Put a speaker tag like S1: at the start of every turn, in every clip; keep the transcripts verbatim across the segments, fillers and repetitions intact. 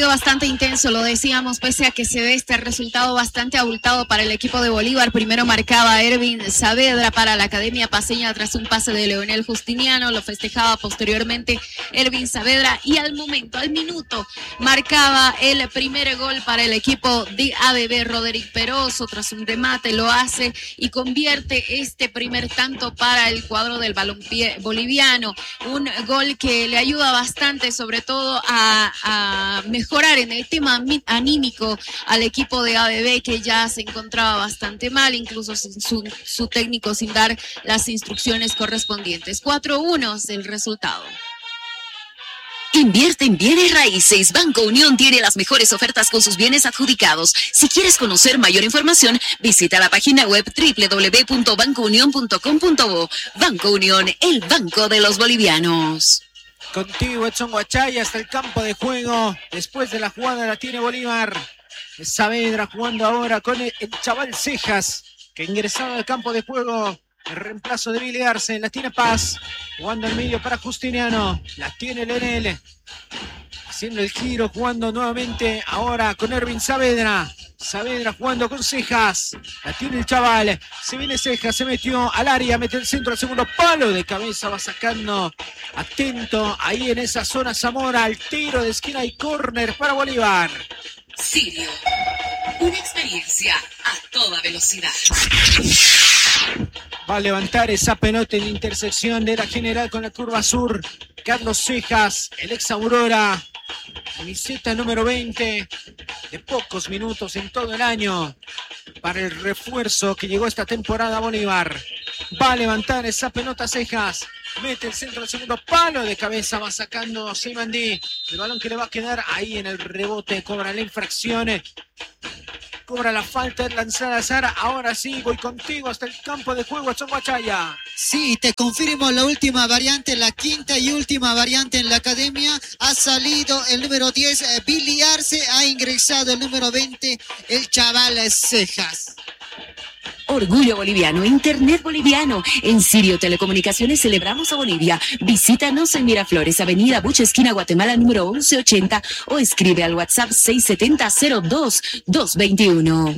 S1: partido bastante intenso, lo decíamos, pese a que se ve este resultado bastante abultado para el equipo de Bolívar. Primero marcaba Ervin Saavedra para la Academia Paceña tras un pase de Leonel Justiniano, lo festejaba posteriormente Ervin Saavedra y al momento, al minuto, marcaba el primer gol para el equipo de A D B. Roderick Peroso, tras un remate, lo hace y convierte este primer tanto para el cuadro del balompié boliviano. Un gol que le ayuda bastante, sobre todo a, a mejorar en el tema anímico al equipo de A D B, que ya se encontraba bastante mal, incluso su, su técnico sin dar las instrucciones correspondientes. cuatro uno es el resultado.
S2: Invierte en bienes raíces. Banco Unión tiene las mejores ofertas con sus bienes adjudicados. Si quieres conocer mayor información, visita la página web doble u doble u doble u punto banco unión punto com punto bo. Banco Unión, el banco de los bolivianos.
S3: Contigo, Edson Huachaya, hasta el campo de juego. Después de la jugada la tiene Bolívar. Saavedra jugando ahora con el, el chaval Cejas, que ingresaba al campo de juego. El reemplazo de Billy Arce, la tiene Paz, jugando al medio para Justiniano, la tiene Leonel, haciendo el giro, jugando nuevamente ahora con Ervin Saavedra, Saavedra jugando con Cejas, la tiene el chaval, se viene Cejas, se metió al área, mete el centro al segundo palo, de cabeza va sacando, atento, ahí en esa zona Zamora, al tiro de esquina y córner para Bolívar.
S2: Sirio, una experiencia a toda velocidad.
S3: Va a levantar esa pelota en intersección de la general con la curva sur. Carlos Cejas, el ex Aurora, camiseta número veinte, de pocos minutos en todo el año para el refuerzo que llegó esta temporada a Bolívar. Va a levantar esa pelota Cejas, mete el centro del segundo palo, de cabeza va sacando Seymandí. El balón que le va a quedar ahí en el rebote, cobra la infracción. Cobra la falta de lanzada Sara. Ahora sí, voy contigo hasta el campo de juego, Edson Huachaya.
S4: Sí, te confirmo la última variante, la quinta y última variante en la academia. Ha salido el número diez, eh, Billy Arce, ha ingresado el número veinte, el chaval Cejas.
S2: Orgullo boliviano, Internet boliviano. En Sirio Telecomunicaciones celebramos a Bolivia. Visítanos en Miraflores, Avenida Buche, esquina Guatemala, número once ochenta, o escribe al WhatsApp seis siete cero cero dos dos dos uno.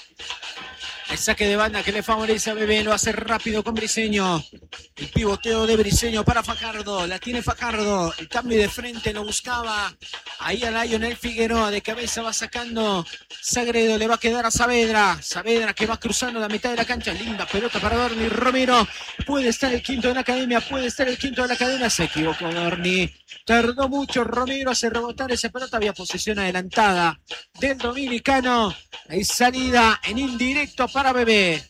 S3: El saque de banda que le favorece a Bebé, lo hace rápido con Briseño. El pivoteo de Briseño para Fajardo, la tiene Fajardo. El cambio de frente lo buscaba. Ahí a Lionel Figueroa, de cabeza va sacando Sagredo, le va a quedar a Saavedra. Saavedra que va cruzando la mitad de la cancha. Linda pelota para Dorni Romero. Puede estar el quinto de la academia, puede estar el quinto de la academia. Se equivocó Dorni. Tardó mucho Romero, hace rebotar esa pelota. Había posición adelantada del dominicano. Hay salida en indirecto para Bebé.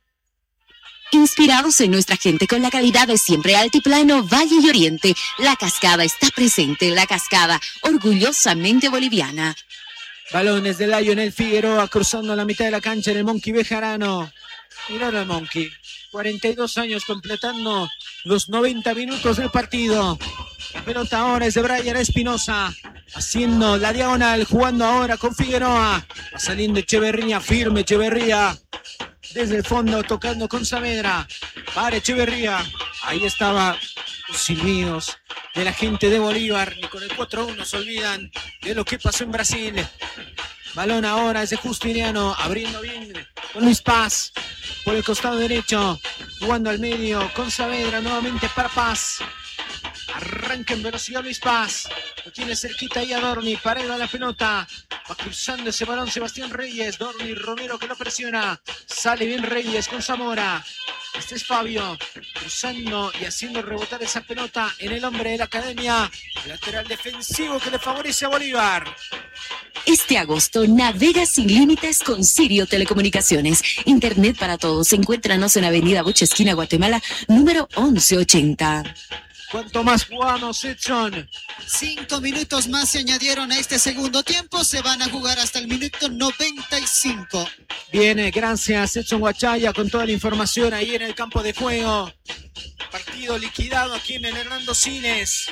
S2: Inspirados en nuestra gente con la calidad de siempre, Altiplano, Valle y Oriente, La Cascada está presente. La Cascada, orgullosamente boliviana.
S3: Balones de Lionel Figueroa cruzando la mitad de la cancha en el Monkey Bejarano. Mirá al Monkey, cuarenta y dos años completando los noventa minutos del partido. La pelota ahora es de Brian Espinosa, haciendo la diagonal, jugando ahora con Figueroa. Va saliendo Echeverría, firme Echeverría. Desde el fondo, tocando con Saavedra. Para Echeverría. Ahí estaba los silbidos de la gente de Bolívar. Y con el cuatro uno se olvidan de lo que pasó en Brasil. Balón ahora es de Justiniano, abriendo bien con Luis Paz. Por el costado derecho, jugando al medio con Saavedra, nuevamente para Paz. Arranca en velocidad Luis Paz. Lo tiene cerquita ahí a Dorni. Pareda la pelota. Va cruzando ese balón Sebastián Reyes. Dorni Romero que lo presiona. Sale bien Reyes con Zamora. Este es Fabio. Cruzando y haciendo rebotar esa pelota en el hombre de la academia. Lateral defensivo que le favorece a Bolívar.
S2: Este agosto navega sin límites con Sirio Telecomunicaciones. Internet para todos. Encuéntranos en Avenida Buche, esquina Guatemala, número once ochenta.
S3: ¿Cuánto más jugamos, Edson?
S4: Cinco minutos más se añadieron a este segundo tiempo. Se van a jugar hasta el minuto noventa y cinco.
S3: Bien, gracias Edson Huachaya con toda la información ahí en el campo de juego. Partido liquidado aquí en el Hernando Siles.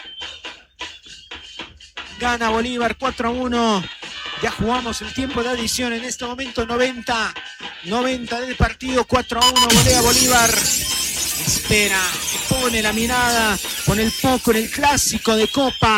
S3: Gana Bolívar cuatro a uno. Ya jugamos el tiempo de adición en este momento, noventa. noventa del partido, cuatro a uno, volea Bolívar. Espera, pone la mirada con el foco en el clásico de Copa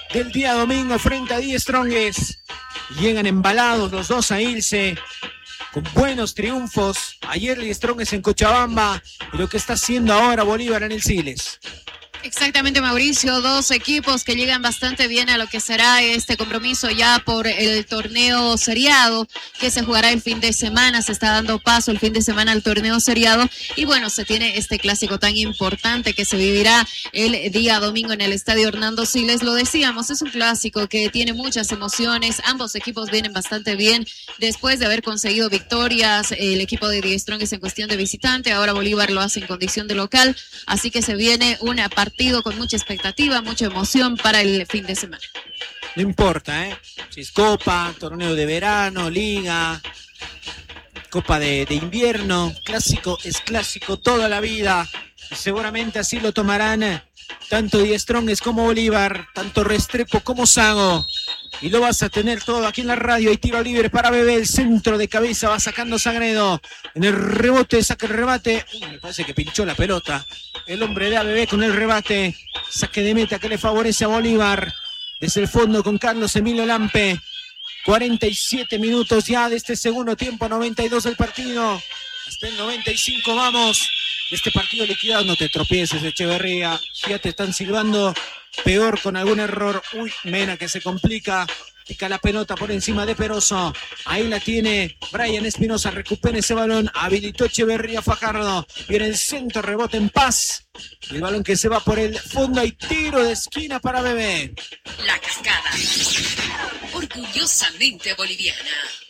S3: del día domingo frente a Die Strongest. Llegan embalados los dos a irse con buenos triunfos. Ayer Die Strongest en Cochabamba y lo que está haciendo ahora Bolívar en el Siles.
S1: Exactamente, Mauricio, dos equipos que llegan bastante bien a lo que será este compromiso ya por el torneo seriado que se jugará el fin de semana. Se está dando paso el fin de semana al torneo seriado y bueno, se tiene este clásico tan importante que se vivirá el día domingo en el estadio Hernando Siles. Lo decíamos, es un clásico que tiene muchas emociones. Ambos equipos vienen bastante bien después de haber conseguido victorias. El equipo de Die Strongest en cuestión de visitante, ahora Bolívar lo hace en condición de local, así que se viene una partida partido con mucha expectativa, mucha emoción para el fin de semana.
S3: No importa, ¿eh? Si es Copa, torneo de verano, Liga, Copa de, de invierno, clásico es clásico toda la vida. Y seguramente así lo tomarán tanto Die Strongest como Bolívar, tanto Restrepo como Sago. Y lo vas a tener todo aquí en la radio. Hay tiro libre para Bebé, el centro de cabeza va sacando Sagredo. En el rebote, saca el rebate. Uy, me parece que pinchó la pelota. El hombre de A Bebé con el rebate. Saque de meta que le favorece a Bolívar. Desde el fondo con Carlos Emilio Lampe. cuarenta y siete minutos ya de este segundo tiempo, noventa y dos del partido. Hasta el noventa y cinco vamos. Este partido liquidado, no te tropieces, Echeverría. Ya te están silbando. Peor con algún error. Uy, Mena que se complica. Pica la pelota por encima de Peroso. Ahí la tiene Brian Espinosa. Recupera ese balón. Habilitó Echeverría Fajardo. Viene el centro, rebote en Paz. El balón que se va por el fondo. Y tiro de esquina para Bebé.
S2: La Cascada. Orgullosamente boliviana.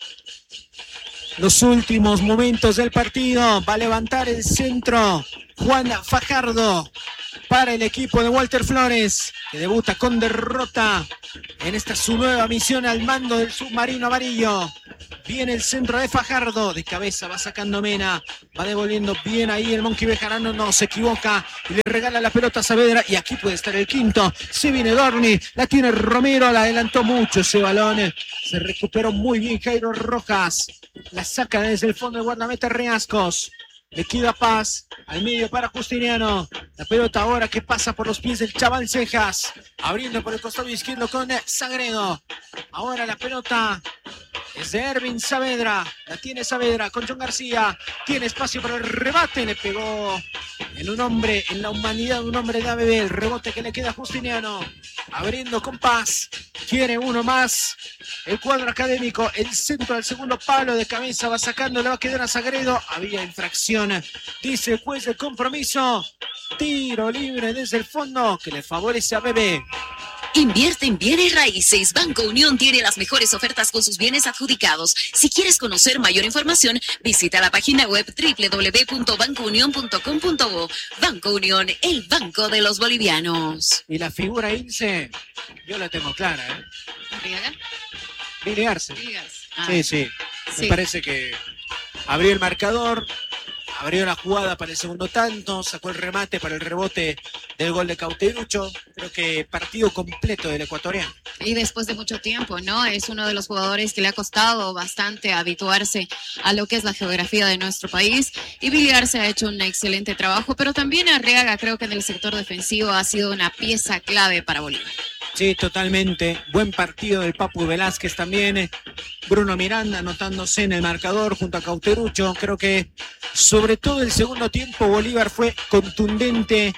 S3: Los últimos momentos del partido. Va a levantar el centro Juan Fajardo para el equipo de Walter Flores, que debuta con derrota en esta su nueva misión al mando del submarino amarillo. Viene el centro de Fajardo, de cabeza va sacando Mena, va devolviendo bien ahí el Monkey Bejarano, no se equivoca y le regala la pelota a Saavedra y aquí puede estar el quinto. Se viene Dorni, la tiene Romero, la adelantó mucho ese balón, se recuperó muy bien Jairo Rojas, la saca desde el fondo de guardameta Reascos. Le queda Paz, al medio para Justiniano. La pelota ahora que pasa por los pies del Chaval Cejas. Abriendo por el costado izquierdo con Sagredo. Ahora la pelota es de Ervin Saavedra. La tiene Saavedra con John García. Tiene espacio para el rebate. Le pegó en un hombre, en la humanidad de un hombre de A B B. El rebote que le queda a Justiniano. Abriendo con Paz. Quiere uno más. El cuadro académico. El centro del segundo palo de cabeza va sacando. Le va a quedar a Sagredo. Había infracción. Dice el juez del compromiso. Tiro libre desde el fondo que le favorece a Bebé.
S2: Invierte en bienes raíces. Banco Unión tiene las mejores ofertas con sus bienes adjudicados. Si quieres conocer mayor información, visita la página web doble u doble u doble u punto banco unión punto com punto bo. Banco Unión, el banco de los bolivianos.
S3: Y la figura Ilse, yo la tengo clara, ¿eh?
S1: ¿Riega?
S3: Billy Arce.
S1: Ah,
S3: sí, sí, sí. Me parece que abrió el marcador. Abrió la jugada para el segundo tanto, sacó el remate para el rebote del gol de Cauterucho. Creo que partido completo del ecuatoriano.
S1: Y después de mucho tiempo, ¿no? Es uno de los jugadores que le ha costado bastante habituarse a lo que es la geografía de nuestro país. Y Billy Arce ha hecho un excelente trabajo, pero también Arriaga creo que en el sector defensivo ha sido una pieza clave para Bolívar.
S3: Sí, totalmente. Buen partido del Papu Velázquez también. Bruno Miranda anotándose en el marcador junto a Cauterucho. Creo que sobre todo el segundo tiempo Bolívar fue contundente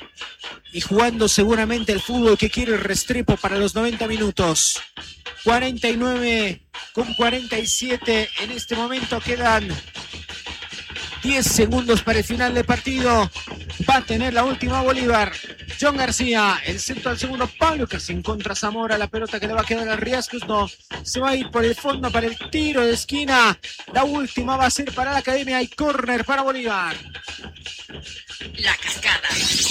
S3: y jugando seguramente el fútbol que quiere el Restrepo para los noventa minutos. cuarenta y nueve con cuarenta y siete en este momento quedan diez segundos para el final del partido. Va a tener la última Bolívar. John García, el centro al segundo palo, casi en contra Zamora, la pelota que le va a quedar al Riascos, no, se va a ir por el fondo para el tiro de esquina. La última va a ser para la Academia y córner para Bolívar.
S2: La Cascada,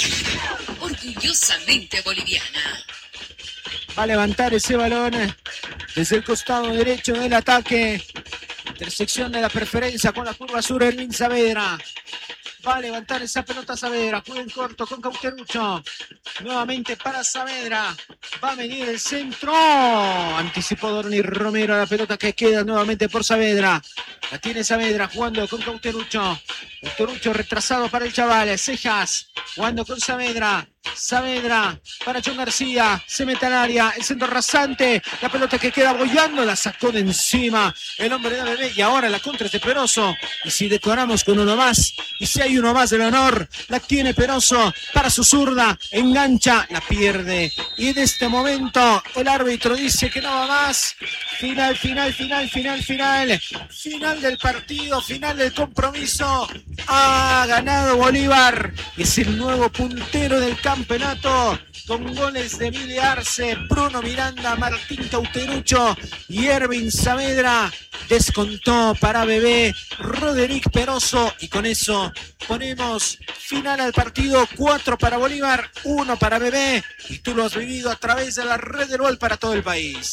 S2: orgullosamente boliviana.
S3: Va a levantar ese balón desde el costado derecho del ataque. Intersección de la preferencia con la curva sur, Erwin Saavedra. Va a levantar esa pelota Saavedra. Juega en corto con Cauterucho. Nuevamente para Saavedra. Va a venir el centro. Anticipó Dorni Romero la pelota que queda nuevamente por Saavedra. La tiene Saavedra jugando con Cauterucho. El Torucho retrasado para el chaval. Cejas jugando con Saavedra. Saavedra para John García. Se mete al área. El centro rasante. La pelota que queda bollando. La sacó de encima el hombre de A B B. Y ahora la contra es de Peroso. Y si decoramos con uno más. Y si hay uno más del honor. La tiene Peroso para su zurda. Engancha. La pierde. Y en este momento el árbitro dice que no va más. Final, final, final, final, final. Final del partido. Final del compromiso. Ha ganado Bolívar. Es el nuevo puntero del campeonato con goles de Billy Arce, Bruno Miranda, Martín Cauterucho y Ervin Saavedra. Descontó para B B Roderick Peroso y con eso ponemos final al partido. Cuatro para Bolívar, uno para B B y tú lo has vivido a través de la red del gol para todo el país.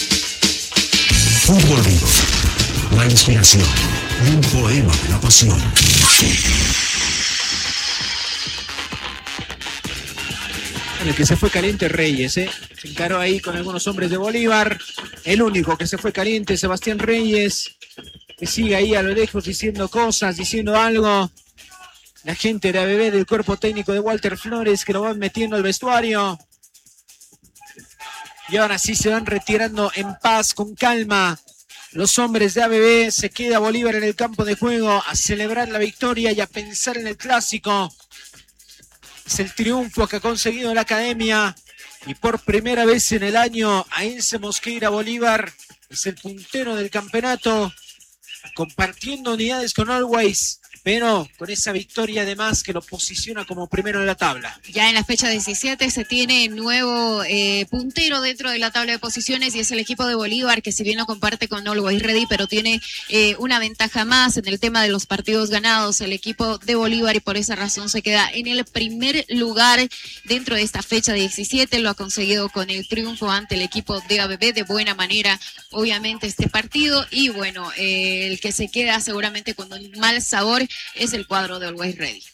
S5: Fútbol Vivo, la inspiración y un poema de la pasión.
S3: El que se fue caliente Reyes, ¿eh? Se encaró ahí con algunos hombres de Bolívar. El único que se fue caliente, Sebastián Reyes, que sigue ahí a lo lejos diciendo cosas, diciendo algo. La gente de A B B, del cuerpo técnico de Walter Flores, que lo van metiendo al vestuario. Y ahora sí se van retirando en paz, con calma. Los hombres de A B B, se queda Bolívar en el campo de juego a celebrar la victoria y a pensar en el clásico. Es el triunfo que ha conseguido la academia y por primera vez en el año Aense Mosqueira Bolívar es el puntero del campeonato, compartiendo unidades con Always, pero con esa victoria además que lo posiciona como primero en la tabla.
S1: Ya en la fecha diecisiete se tiene nuevo eh, puntero dentro de la tabla de posiciones y es el equipo de Bolívar, que si bien lo comparte con Always Ready, pero tiene eh, una ventaja más en el tema de los partidos ganados, el equipo de Bolívar, y por esa razón se queda en el primer lugar dentro de esta fecha diecisiete. Lo ha conseguido con el triunfo ante el equipo de A B B de buena manera, obviamente, este partido. Y bueno, eh, el que se queda seguramente con un mal sabor es el cuadro de Always Ready.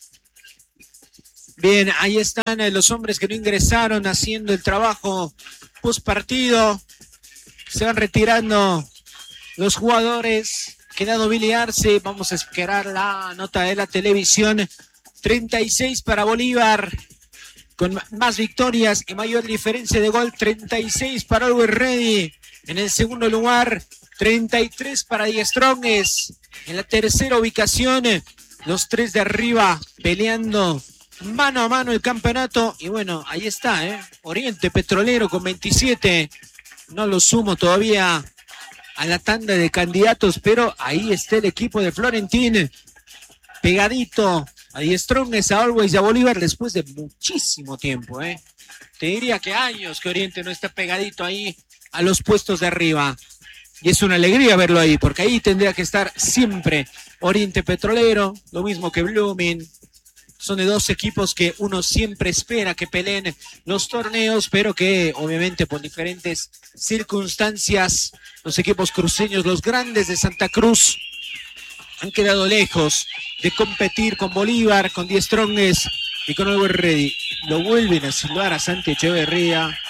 S3: Bien, ahí están eh, los hombres que no ingresaron haciendo el trabajo post partido. Se van retirando los jugadores. Quedado Billy Arce. Vamos a esperar la nota de la televisión. treinta y seis para Bolívar, con más victorias y mayor diferencia de gol. treinta y seis para Always Ready. En el segundo lugar, treinta y tres para Die Strongest. En la tercera ubicación, los tres de arriba peleando mano a mano el campeonato. Y bueno, ahí está, ¿eh? Oriente Petrolero con veintisiete. No lo sumo todavía a la tanda de candidatos, pero ahí está el equipo de Florentín, pegadito a Die Strongest, a Always y a Bolívar después de muchísimo tiempo, ¿eh? Te diría que años que Oriente no está pegadito ahí a los puestos de arriba. Y es una alegría verlo ahí, porque ahí tendría que estar siempre Oriente Petrolero, lo mismo que Blooming. Son de dos equipos que uno siempre espera que peleen los torneos, pero que obviamente por diferentes circunstancias, los equipos cruceños, los grandes de Santa Cruz, han quedado lejos de competir con Bolívar, con Die Strongest y con Always Ready. Lo vuelven a silbar a Santi Echeverría.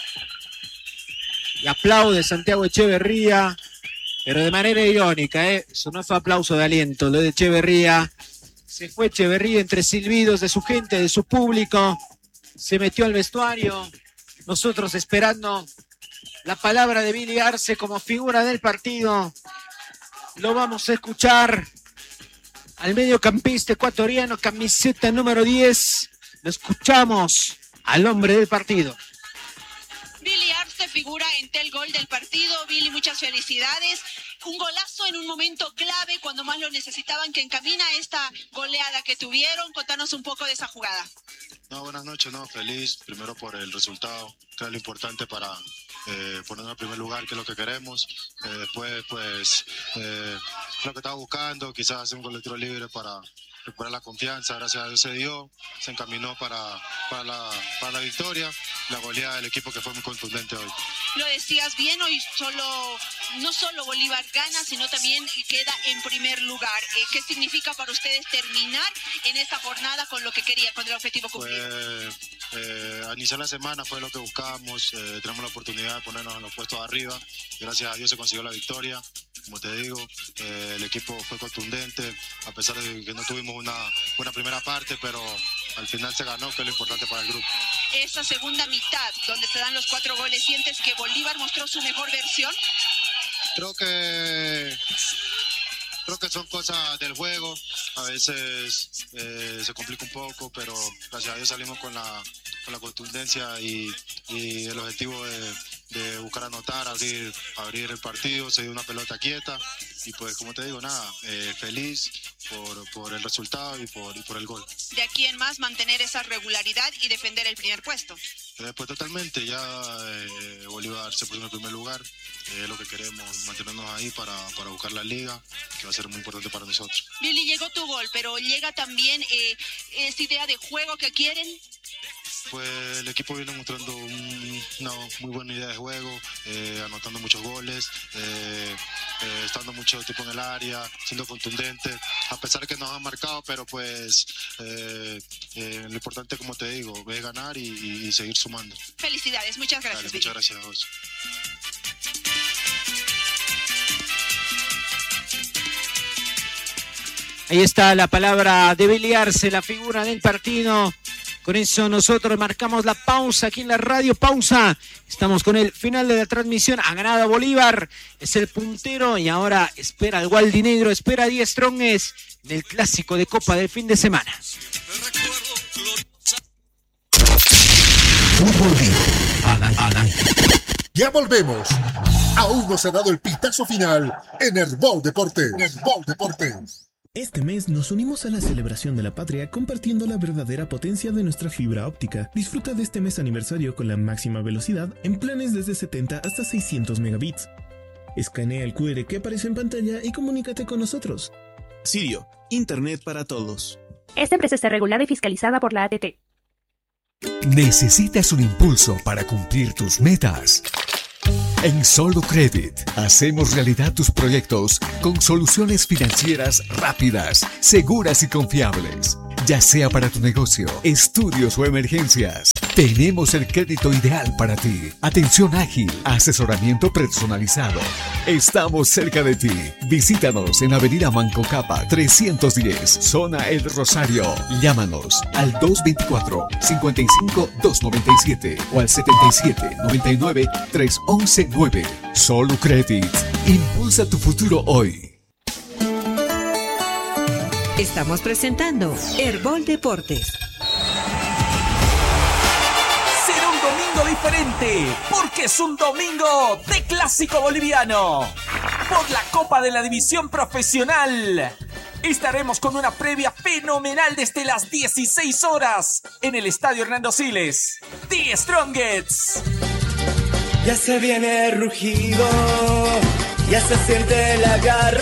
S3: Y aplaude Santiago Echeverría, pero de manera irónica, ¿eh? Eso no fue aplauso de aliento, lo de Echeverría. Se fue Echeverría entre silbidos de su gente, de su público. Se metió al vestuario. Nosotros esperando la palabra de Billy Arce como figura del partido. Lo vamos a escuchar al mediocampista ecuatoriano, camiseta número diez. Lo escuchamos al hombre del partido.
S6: Billy Arce figura en el gol del partido. Billy, muchas felicidades. Un golazo en un momento clave cuando más lo necesitaban, que encamina esta goleada que tuvieron. Contanos un poco de esa jugada.
S7: No, buenas noches, no, feliz primero por el resultado, que es lo importante para eh, ponernos en primer lugar, que es lo que queremos. Eh, después, pues, eh, lo que estaba buscando, quizás hacer un gol de tiro libre para recuperar la confianza. Gracias a Dios se dio, se encaminó para, para, la, para la victoria, la goleada del equipo que fue muy contundente hoy.
S6: Lo decías bien, hoy solo, no solo Bolívar gana, sino también queda en primer lugar. Eh, ¿Qué significa para ustedes terminar en esta jornada con lo que querían, con el objetivo cumplido?
S7: Pues, eh, a iniciar la semana fue lo que buscábamos, eh, tenemos la oportunidad de ponernos en los puestos de arriba, gracias a Dios se consiguió la victoria, como te digo, eh, el equipo fue contundente, a pesar de que no tuvimos una buena primera parte, pero al final se ganó, que es lo importante para el grupo.
S6: Esa segunda mitad, donde se dan los cuatro goles, ¿sientes que Bolívar mostró su mejor versión?
S7: Creo que creo que son cosas del juego, a veces eh, se complica un poco, pero gracias a Dios salimos con la, con la contundencia y, y el objetivo de, de buscar anotar, abrir, abrir el partido, se dio una pelota quieta y pues como te digo, nada, eh, feliz por, por el resultado y por, y por el gol.
S6: De aquí en más mantener esa regularidad y defender el primer puesto.
S7: Eh, pues totalmente, ya eh, Bolívar se puso en el primer lugar, es eh, lo que queremos, mantenernos ahí para, para buscar la liga, que va a ser muy importante para nosotros.
S6: Billy, llegó tu gol, pero llega también eh, esta idea de juego que quieren.
S7: Pues el equipo viene mostrando un, una muy buena idea de juego, eh, anotando muchos goles, eh, eh, estando mucho tiempo en el área, siendo contundente, a pesar de que nos han marcado, pero pues eh, eh, lo importante, como te digo, es ganar y, y, y seguir sumando.
S6: Felicidades, muchas gracias.
S7: Dale, muchas gracias a vos.
S3: Ahí está la palabra de Billy Arce, la figura del partido. Con eso nosotros marcamos la pausa aquí en la radio. Pausa. Estamos con el final de la transmisión. Ha ganado Bolívar. Es el puntero y ahora espera al Gualdinegro. Espera a Die Strongest en el clásico de Copa del fin de semana.
S5: Fútbol vivo. Al, al aire. Ya volvemos. Aún no se ha dado el pitazo final en Herbol Deportes. Herbol Deportes.
S8: Este mes nos unimos a la celebración de la patria compartiendo la verdadera potencia de nuestra fibra óptica. Disfruta de este mes aniversario con la máxima velocidad en planes desde setenta hasta seiscientos megabits. Escanea el cu erre que aparece en pantalla y comunícate con nosotros.
S9: Sirio, Internet para todos.
S10: Esta empresa está regulada y fiscalizada por la A T T.
S11: ¿Necesitas un impulso para cumplir tus metas? En Solo Credit hacemos realidad tus proyectos con soluciones financieras rápidas, seguras y confiables. Ya sea para tu negocio, estudios o emergencias, tenemos el crédito ideal para ti. Atención ágil, asesoramiento personalizado. Estamos cerca de ti. Visítanos en Avenida Manco Capa trescientos diez, Zona El Rosario. Llámanos al dos veinticuatro, cincuenta y cinco, doscientos noventa y siete o al setenta y siete, noventa y nueve, trescientos once nueve. Solo Credit. Impulsa tu futuro hoy.
S2: Estamos presentando Herbol Deportes.
S12: Será un domingo diferente, porque es un domingo de clásico boliviano. Por la Copa de la División Profesional. Estaremos con una previa fenomenal desde las dieciséis horas en el Estadio Hernando Siles. The Strongest.
S13: Ya se viene el rugido, ya se siente la garra.